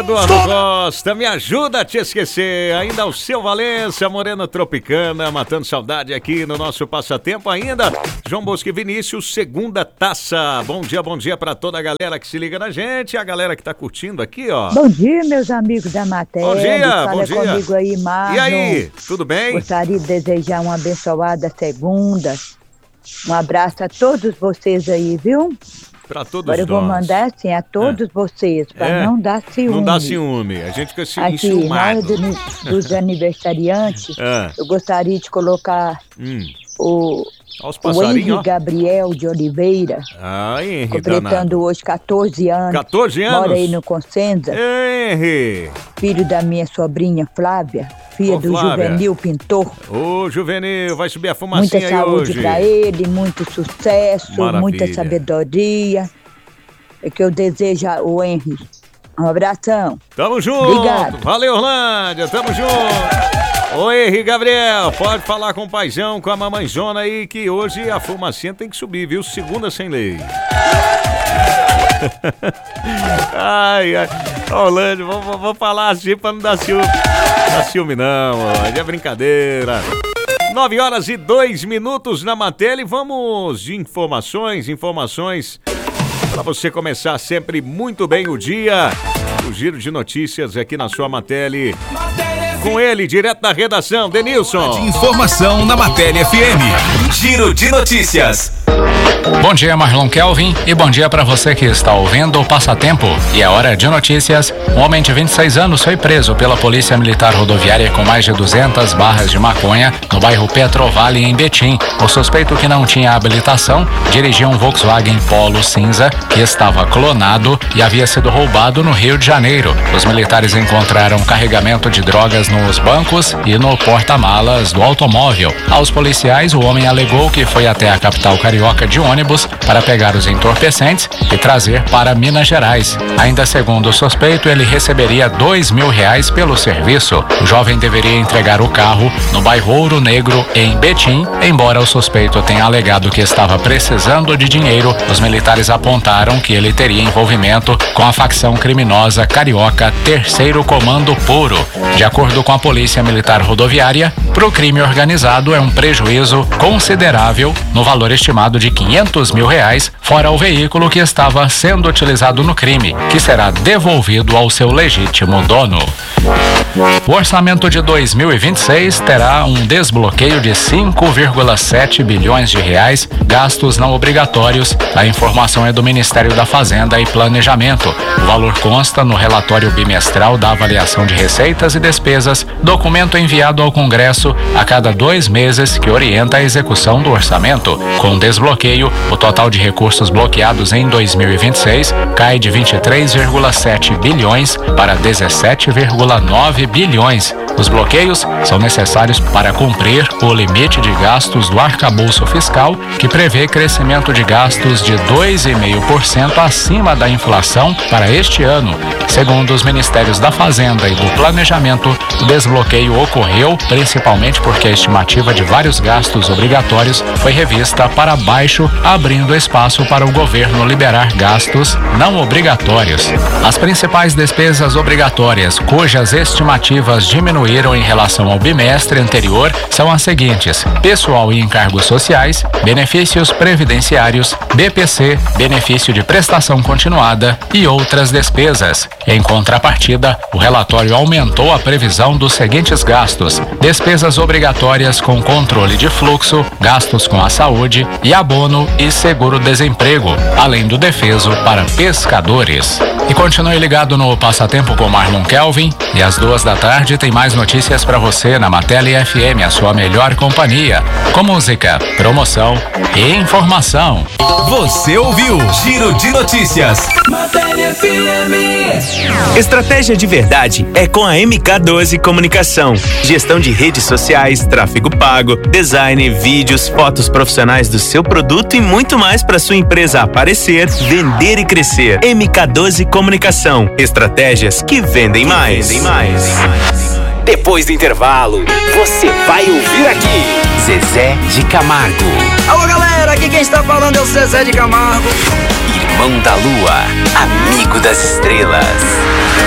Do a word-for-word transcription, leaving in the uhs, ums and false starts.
Eduardo Costa, me ajuda a te esquecer. Ainda o seu Valença, Morena Tropicana, matando saudade aqui no nosso passatempo ainda. João Bosco e Vinícius, segunda taça. Bom dia, bom dia pra toda a galera que se liga na gente, a galera que tá curtindo aqui, ó. Bom dia, meus amigos da matéria. Bom dia, Fala bom dia. comigo aí, Marlon. E aí, tudo bem? Gostaria de desejar uma abençoada segunda. Um abraço a todos vocês aí, viu? Pra todos Agora eu vou nós. mandar assim a todos é. vocês, para é. não dar ciúme. Não dá ciúme, a gente fica Aqui, enciumado. na hora do, dos aniversariantes, é. eu gostaria de colocar hum. o, o Henri Gabriel de Oliveira, ah, Henri, completando danado. hoje catorze anos. catorze anos? Mora aí no Consenza. Henri! Filho da minha sobrinha Flávia, filha Ô, do Flávia. Juvenil Pintor. Ô, Juvenil, vai subir a fumacinha muita aí saúde hoje. pra ele, muito sucesso, Maravilha. Muita sabedoria. É que eu desejo ao Henri. Um abração. Tamo junto. Obrigado. Valeu, Orlândia. Tamo junto. Ô, Henri Gabriel, pode falar com o paizão, com a mamãezona aí, que hoje a fumacinha tem que subir, viu? Segunda sem lei. Ai, ai. Orlândia, vou, vou, vou falar assim pra não dar ciúme. Não dá ciúme não, ó. É brincadeira. Nove horas e dois minutos na matéria e vamos de informações, informações para você começar sempre muito bem o dia. O giro de notícias aqui na sua matéria. Com ele, direto da redação, Denilson. De informação na Matéria F M. Giro de notícias. Bom dia, Marlon Kelvin, e bom dia para você que está ouvindo o Passatempo. E é hora de notícias. Um homem de vinte e seis anos foi preso pela Polícia Militar Rodoviária com mais de duzentas barras de maconha no bairro Petrovale, em Betim. O suspeito, que não tinha habilitação, dirigia um Volkswagen Polo cinza que estava clonado e havia sido roubado no Rio de Janeiro. Os militares encontraram carregamento de drogas nos bancos e no porta-malas do automóvel. Aos policiais, o homem alegou que foi até a capital carioca de ônibus para pegar os entorpecentes e trazer para Minas Gerais. Ainda segundo o suspeito, ele receberia dois mil reais pelo serviço. O jovem deveria entregar o carro no bairro Ouro Negro, em Betim. Embora o suspeito tenha alegado que estava precisando de dinheiro, os militares apontaram que ele teria envolvimento com a facção criminosa carioca Terceiro Comando Puro. De acordo com a Polícia Militar Rodoviária, para o crime organizado é um prejuízo considerável no valor estimado de quinhentos mil reais, fora o veículo que estava sendo utilizado no crime, que será devolvido ao seu legítimo dono. O orçamento de dois mil e vinte e seis terá um desbloqueio de cinco vírgula sete bilhões de reais, gastos não obrigatórios. A informação é do Ministério da Fazenda e Planejamento. O valor consta no relatório bimestral da avaliação de receitas e despesas, documento enviado ao Congresso a cada dois meses que orienta a execução do orçamento. Com desbloqueio, o total de recursos bloqueados em dois mil e vinte e seis cai de vinte e três vírgula sete bilhões para dezessete vírgula nove bilhões. Os bloqueios são necessários para cumprir o limite de gastos do arcabouço fiscal, que prevê crescimento de gastos de dois vírgula cinco por cento acima da inflação para este ano. Segundo os Ministérios da Fazenda e do Planejamento, o desbloqueio ocorreu principalmente porque a estimativa de vários gastos obrigatórios foi revista para baixo, abrindo espaço para o governo liberar gastos não obrigatórios. As principais despesas obrigatórias, cujas estimativas diminuíram em relação ao bimestre anterior, são as seguintes: pessoal e encargos sociais, benefícios previdenciários, B P C, benefício de prestação continuada e outras despesas. Em contrapartida, o relatório aumentou a previsão dos seguintes gastos: despesas obrigatórias com controle de fluxo, gastos com a saúde e abono e seguro-desemprego, além do defeso para pescadores. E continue ligado no Passatempo com Marlon Kelvin, e às duas da tarde tem mais notícias para você na Matéria F M, a sua melhor companhia, com música, promoção e informação. Você ouviu Giro de Notícias. Matéria F M. Estratégia de verdade é com a M K doze Comunicação. Gestão de redes sociais, tráfego pago, design, vídeos, fotos profissionais do seu produto e muito mais para sua empresa aparecer, vender e crescer. M K doze Comunicação. Estratégias que vendem mais. Vendem mais. Depois do intervalo, você vai ouvir aqui Zezé de Camargo. Alô galera, aqui quem está falando é o Zezé de Camargo. Irmão da Lua, amigo das estrelas.